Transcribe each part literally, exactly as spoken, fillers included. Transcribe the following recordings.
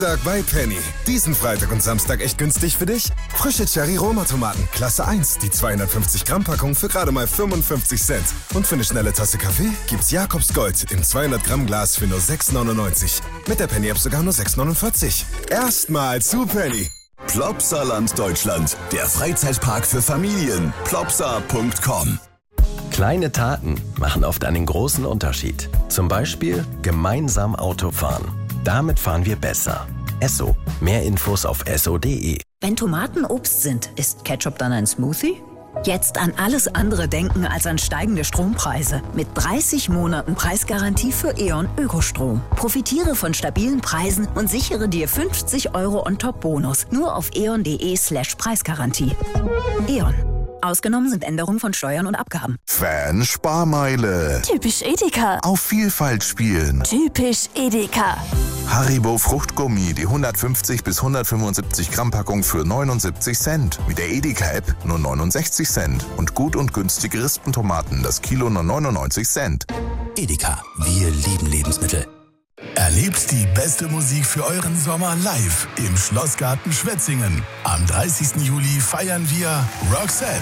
Tag bei Penny. Diesen Freitag und Samstag echt günstig für dich? Frische Cherry-Roma-Tomaten, Klasse eins, die zweihundertfünfzig Gramm Packung für gerade mal fünfundfünfzig Cent. Und für eine schnelle Tasse Kaffee gibt's Jakobs Gold im zweihundert Gramm Glas für nur sechs neunundneunzig. Mit der Penny-App sogar nur sechs neunundvierzig. Erstmal zu Penny. Plopsaland Deutschland, der Freizeitpark für Familien. plopsa punkt com. Kleine Taten machen oft einen großen Unterschied. Zum Beispiel gemeinsam Auto fahren. Damit fahren wir besser. Esso. Mehr Infos auf esso punkt de. Wenn Tomaten Obst sind, ist Ketchup dann ein Smoothie? Jetzt an alles andere denken als an steigende Strompreise. Mit dreißig Monaten Preisgarantie für E.ON Ökostrom. Profitiere von stabilen Preisen und sichere dir fünfzig Euro on top Bonus. Nur auf eon punkt de slash Preisgarantie. E.ON. Ausgenommen sind Änderungen von Steuern und Abgaben. Fan-Sparmeile. Typisch Edeka. Auf Vielfalt spielen. Typisch Edeka. Haribo Fruchtgummi, die hundertfünfzig bis hundertfünfundsiebzig Gramm Packung für neunundsiebzig Cent. Mit der Edeka-App nur neunundsechzig Cent. Und gut und günstige Rispentomaten, das Kilo nur neunundneunzig Cent. Edeka, wir lieben Lebensmittel. Erlebt die beste Musik für euren Sommer live im Schlossgarten Schwetzingen. Am dreißigsten Juli feiern wir Roxette.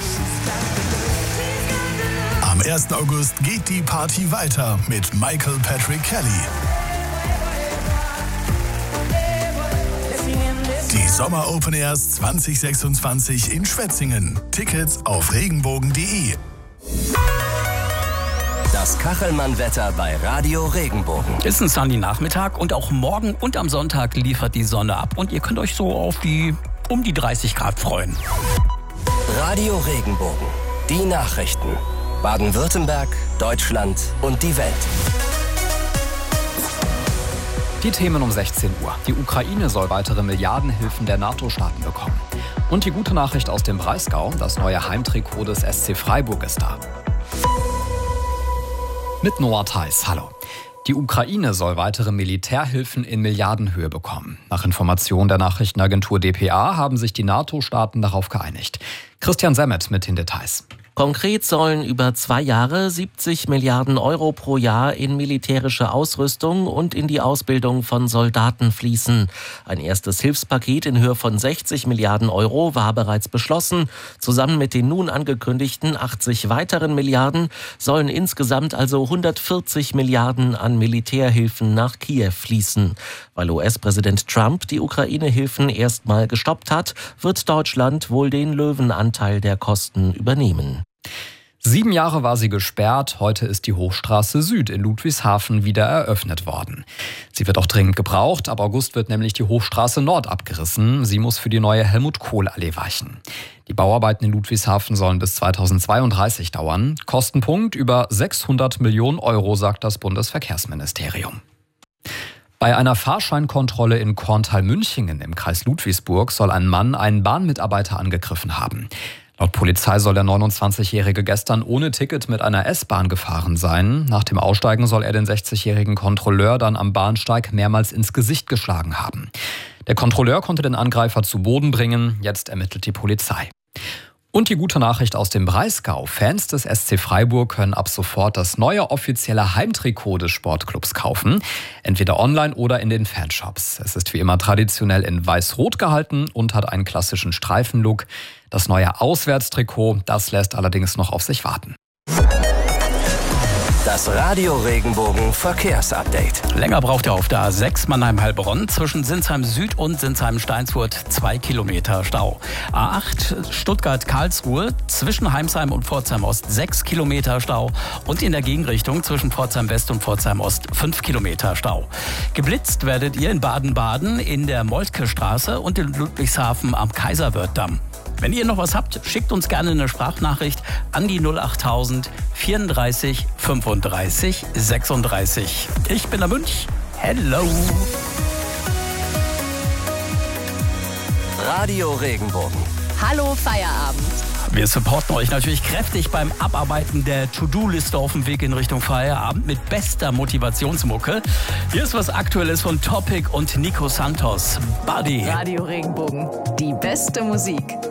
Am ersten August geht die Party weiter mit Michael Patrick Kelly. Die Sommer Open Airs zwanzig sechsundzwanzig in Schwetzingen. Tickets auf regenbogen punkt de. Das Kachelmann-Wetter bei Radio Regenbogen. Ist ein Sunny-Nachmittag und auch morgen und am Sonntag liefert die Sonne ab. Und ihr könnt euch so auf die um die dreißig Grad freuen. Radio Regenbogen. Die Nachrichten. Baden-Württemberg, Deutschland und die Welt. Die Themen um sechzehn Uhr. Die Ukraine soll weitere Milliardenhilfen der NATO-Staaten bekommen. Und die gute Nachricht aus dem Breisgau, das neue Heimtrikot des S C Freiburg ist da. Mit Noah Theis, hallo. Die Ukraine soll weitere Militärhilfen in Milliardenhöhe bekommen. Nach Informationen der Nachrichtenagentur D P A haben sich die NATO-Staaten darauf geeinigt. Christian Semmet mit den Details. Konkret sollen über zwei Jahre siebzig Milliarden Euro pro Jahr in militärische Ausrüstung und in die Ausbildung von Soldaten fließen. Ein erstes Hilfspaket in Höhe von sechzig Milliarden Euro war bereits beschlossen. Zusammen mit den nun angekündigten achtzig weiteren Milliarden sollen insgesamt also hundertvierzig Milliarden an Militärhilfen nach Kiew fließen. Weil U S-Präsident Trump die Ukraine-Hilfen erstmal gestoppt hat, wird Deutschland wohl den Löwenanteil der Kosten übernehmen. Sieben Jahre war sie gesperrt, heute ist die Hochstraße Süd in Ludwigshafen wieder eröffnet worden. Sie wird auch dringend gebraucht, ab August wird nämlich die Hochstraße Nord abgerissen. Sie muss für die neue Helmut-Kohl-Allee weichen. Die Bauarbeiten in Ludwigshafen sollen bis zweitausendzweiunddreißig dauern. Kostenpunkt über sechshundert Millionen Euro, sagt das Bundesverkehrsministerium. Bei einer Fahrscheinkontrolle in Korntal-Münchingen im Kreis Ludwigsburg soll ein Mann einen Bahnmitarbeiter angegriffen haben. Laut Polizei soll der neunundzwanzigjährige gestern ohne Ticket mit einer S-Bahn gefahren sein. Nach dem Aussteigen soll er den sechzigjährigen Kontrolleur dann am Bahnsteig mehrmals ins Gesicht geschlagen haben. Der Kontrolleur konnte den Angreifer zu Boden bringen. Jetzt ermittelt die Polizei. Und die gute Nachricht aus dem Breisgau. Fans des S C Freiburg können ab sofort das neue offizielle Heimtrikot des Sportclubs kaufen. Entweder online oder in den Fanshops. Es ist wie immer traditionell in weiß-rot gehalten und hat einen klassischen Streifenlook. Das neue Auswärtstrikot, das lässt allerdings noch auf sich warten. Das Radio Regenbogen Verkehrsupdate. Länger braucht ihr auf der A sechs Mannheim-Heilbronn zwischen Sinsheim Süd und Sinsheim-Steinsfurt zwei Kilometer Stau. A acht Stuttgart-Karlsruhe zwischen Heimsheim und Pforzheim Ost sechs Kilometer Stau und in der Gegenrichtung zwischen Pforzheim West und Pforzheim Ost fünf Kilometer Stau. Geblitzt werdet ihr in Baden-Baden in der Moltke-Straße und in Ludwigshafen am Kaiserwörthdamm. Wenn ihr noch was habt, schickt uns gerne eine Sprachnachricht an die null achttausend vierunddreißig fünfunddreißig sechsunddreißig. Ich bin der Münch. Hello. Radio Regenbogen. Hallo Feierabend. Wir supporten euch natürlich kräftig beim Abarbeiten der To-Do-Liste auf dem Weg in Richtung Feierabend mit bester Motivationsmucke. Hier ist was Aktuelles von Topic und Nico Santos. Buddy. Radio Regenbogen. Die beste Musik.